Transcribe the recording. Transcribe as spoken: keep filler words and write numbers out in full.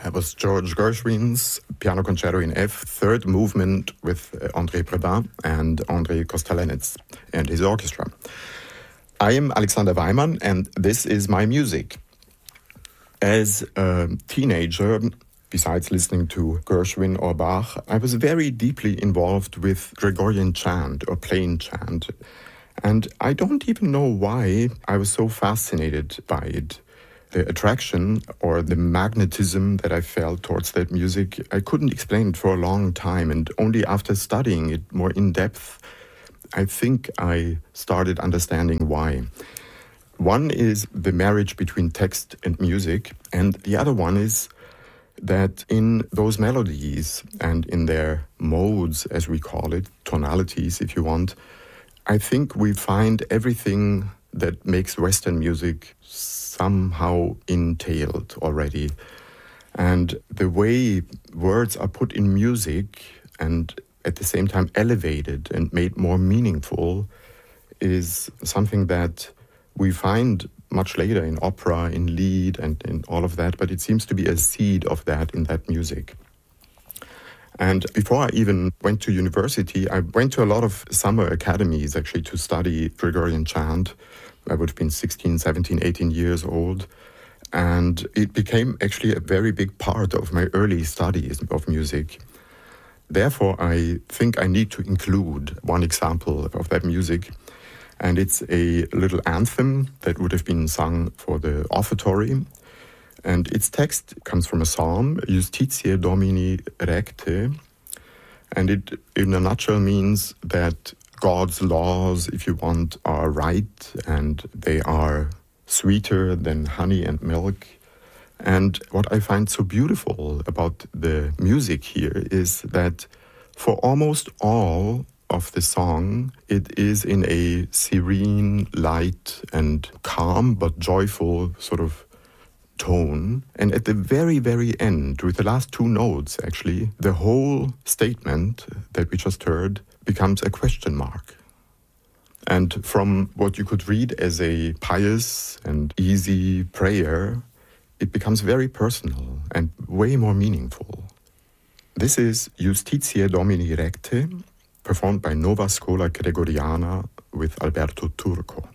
That was George Gershwin's Piano Concerto in F, third movement with André Prébin and André Kostelanetz and his orchestra. I am Alexander Weimann, and this is my music. As a teenager, besides listening to Gershwin or Bach, I was very deeply involved with Gregorian chant or plain chant. And I don't even know why I was so fascinated by it. The attraction or the magnetism that I felt towards that music, I couldn't explain it for a long time. And only after studying it more in depth, I think I started understanding why. One is the marriage between text and music, and the other one is that in those melodies and in their modes, as we call it, tonalities if you want, I think we find everything that makes Western music somehow entailed already. And the way words are put in music and at the same time elevated and made more meaningful is something that we find much later in opera, in Lied, and in all of that, but it seems to be a seed of that in that music. And before I even went to university, I went to a lot of summer academies actually to study Gregorian chant. I would have been sixteen, seventeen, eighteen years old. And it became actually a very big part of my early studies of music. Therefore, I think I need to include one example of that music. And it's a little anthem that would have been sung for the offertory. And its text comes from a psalm, Justitiae Domini Recte. And it, in a nutshell, means that God's laws, if you want, are right, and they are sweeter than honey and milk. And what I find so beautiful about the music here is that for almost all of the song, it is in a serene, light, and calm, but joyful sort of tone. And at the very, very end, with the last two notes, actually, the whole statement that we just heard becomes a question mark. And from what you could read as a pious and easy prayer, it becomes very personal and way more meaningful. This is Justitiae Domini Recte, performed by Nova Schola Gregoriana with Alberto Turco.